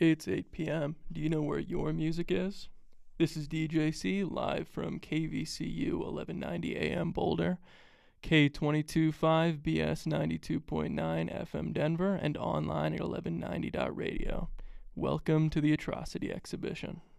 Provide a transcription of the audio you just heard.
It's 8 p.m. Do you know where your music is? This is DJC live from KVCU 1190 AM Boulder, K225 BS 92.9 FM Denver, and online at 1190.radio. Welcome to the Atrocity Exhibition.